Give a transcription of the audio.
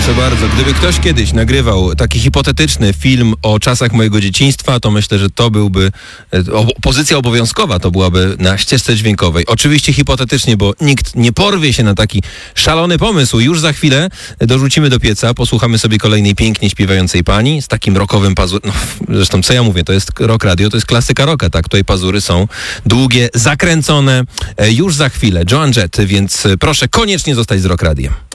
Proszę bardzo, gdyby ktoś kiedyś nagrywał taki hipotetyczny film o czasach mojego dzieciństwa, to myślę, że to byłby, pozycja obowiązkowa to byłaby na ścieżce dźwiękowej. Oczywiście hipotetycznie, bo nikt nie porwie się na taki szalony pomysł. Już za chwilę dorzucimy do pieca, posłuchamy sobie kolejnej pięknie śpiewającej pani z takim rockowym pazurem. No, zresztą co ja mówię, to jest rock radio, to jest klasyka rocka, tak? Tutaj pazury są długie, zakręcone. Już za chwilę Joan Jett, więc proszę koniecznie zostać z Rock Radiem.